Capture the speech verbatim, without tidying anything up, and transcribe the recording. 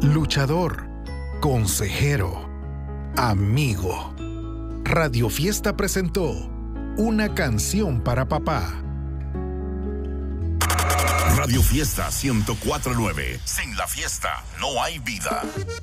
luchador, consejero, amigo. Radio Fiesta presentó Una canción para papá. Radio Fiesta ciento cuatro punto nueve. Sin la fiesta no hay vida.